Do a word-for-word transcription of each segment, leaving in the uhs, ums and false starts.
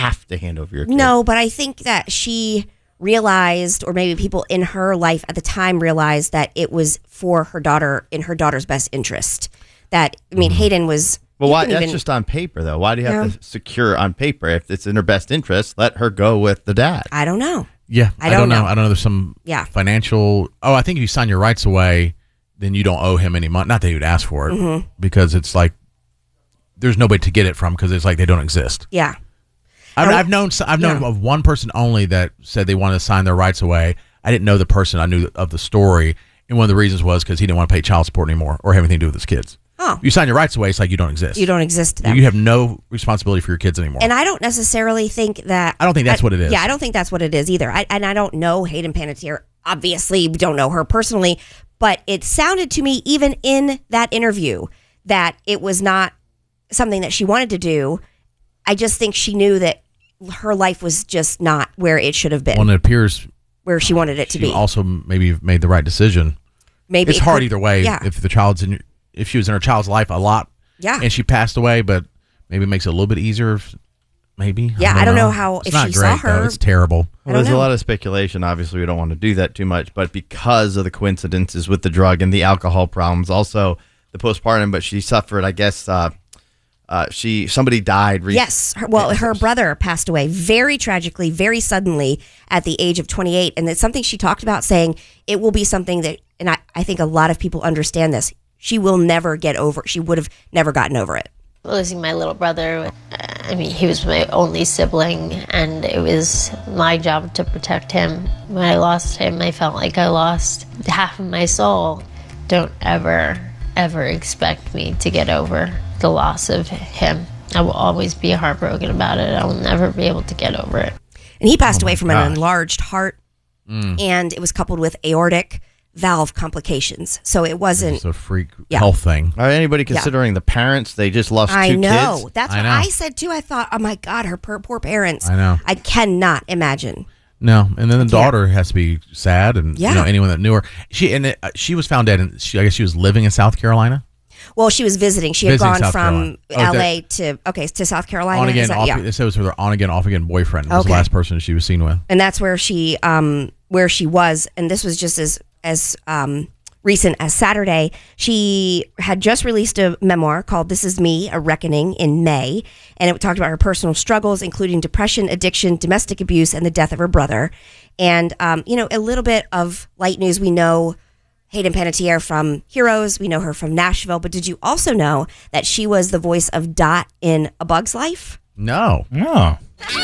have to hand over your kid. No, but I think that she realized, or maybe people in her life at the time realized that it was for her daughter, in her daughter's best interest. That, I mean, Hayden was... Well, why, that's even, just on paper, though. Why do you have yeah. to secure on paper? If it's in her best interest, let her go with the dad. I don't know. Yeah, I I don't don't know. know. I don't know. There's some yeah. financial... Oh, I think if you sign your rights away, then you don't owe him any money. Not that he would ask for it, mm-hmm. because it's like there's nobody to get it from because it's like they don't exist. Yeah. I mean, I've known I've known yeah. of one person only that said they wanted to sign their rights away. I didn't know the person. I knew of the story, and one of the reasons was because he didn't want to pay child support anymore or have anything to do with his kids. Oh. You sign your rights away, it's like you don't exist. You don't exist to them. You have no responsibility for your kids anymore. And I don't necessarily think that... I don't think that's I, what it is. Yeah, I don't think that's what it is either. I, and I don't know Hayden Panettiere. Obviously, we don't know her personally, but it sounded to me, even in that interview, that it was not something that she wanted to do. I just think she knew that her life was just not where it should have been. Well, and it appears... Where she wanted it to she be. also maybe made the right decision. Maybe It's it hard could, either way. Yeah. If the child's in... If she was in her child's life a lot, yeah, and she passed away, but maybe it makes it a little bit easier, if, maybe. Yeah, I don't, I don't know, know how, it's if not she great, saw her. Though. It's terrible. Well, there's know. a lot of speculation. Obviously, we don't want to do that too much, but because of the coincidences with the drug and the alcohol problems, also the postpartum, but she suffered, I guess, uh, uh, she somebody died recently. Yes. Her, well, her brother passed away very tragically, very suddenly at the age of twenty-eight. And it's something she talked about, saying it will be something that, and I, I think a lot of people understand this, she will never get over. She would have never gotten over it. Losing my little brother, I mean, he was my only sibling, and it was my job to protect him. When I lost him, I felt like I lost half of my soul. Don't ever, ever expect me to get over the loss of him. I will always be heartbroken about it. I will never be able to get over it. And he passed Oh away from gosh. an enlarged heart, mm. and it was coupled with aortic valve complications. So it wasn't... It's a freak yeah. health thing. Are anybody considering yeah. the parents? They just lost I two know. kids? That's I what know. I said too. I thought, oh my God, her poor, poor parents. I know. I cannot imagine. No, and then the daughter has to be sad, and yeah. you know, anyone that knew her. She and it, uh, she was found dead, and she, I guess she was living in South Carolina. Well, she was visiting. She had Visiting gone South from Carolina. L A to okay to South Carolina. On again, Is that- off. yeah. It said it was her on again, off again boyfriend. Was Okay. the last person she was seen with, and that's where she um where she was. And this was just as as um recent as Saturday. She had just released a memoir called "This Is Me: A Reckoning" in May, and it talked about her personal struggles, including depression, addiction, domestic abuse, and the death of her brother. And um, you know, a little bit of light news. We know Hayden Panettiere from Heroes. We know her from Nashville. But did you also know that she was the voice of Dot in A Bug's Life? no, No.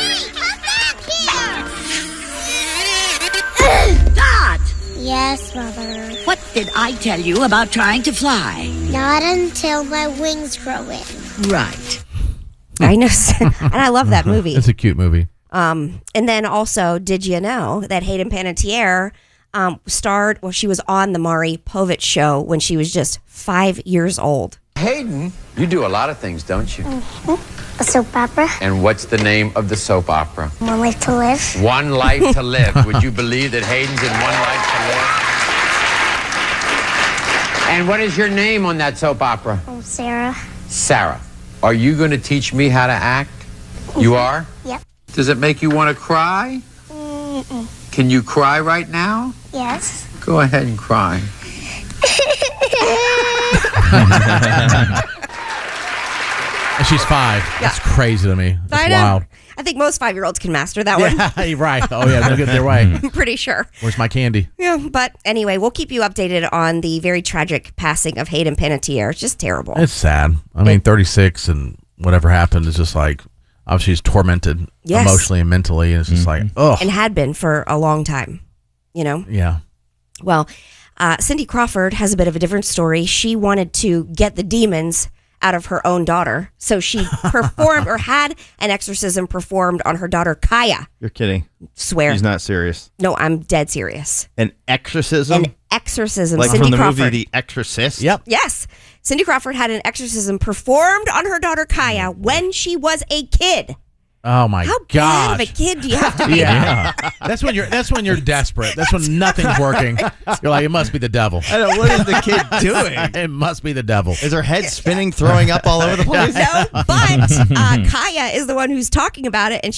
Dot! Yes, Mother. What did I tell you about trying to fly? Not until my wings grow in. Right. I know, and I love that movie. It's a cute movie. Um, and then also, did you know that Hayden Panettiere um, starred, well, she was on the Maury Povich show when she was just five years old. Hayden, you do a lot of things, don't you? Mm-hmm. A soap opera. And what's the name of the soap opera? One Life to Live. One Life to Live. Would you believe that Hayden's in One Life to Live? And what is your name on that soap opera? I'm Sarah. Sarah. Are you going to teach me how to act? You are? Yep. Does it make you want to cry? Mm-mm. Can you cry right now? Yes. Go ahead and cry. And she's five. Yeah. That's crazy to me. That's I know. wild. I think most five-year-olds can master that one. Yeah, you're right. Oh yeah, they'll get their way. I'm pretty sure. Where's my candy? Yeah, but anyway, we'll keep you updated on the very tragic passing of Hayden Panettiere. It's just terrible. It's sad. I mean, thirty-six and whatever happened is just like, obviously she's tormented Yes. emotionally and mentally, and it's just like, ugh. And had been for a long time, you know? Yeah. Well, uh, Cindy Crawford has a bit of a different story. She wanted to get the demons out of her own daughter. So she performed or had an exorcism performed on her daughter, Kaya. You're kidding. Swear. He's not serious. No, I'm dead serious. An exorcism? An exorcism. Like Cindy from the Crawford. movie The Exorcist? Yep. Yes. Cindy Crawford had an exorcism performed on her daughter, Kaya, when she was a kid. Oh my How god. bad of a kid do you have to be? Yeah. That's when you're that's when you're desperate. That's when nothing's working. You're like, it must be the devil. I don't know, what is the kid doing? It must be the devil. Is her head spinning, throwing up all over the place? No, but uh, Kaya is the one who's talking about it, and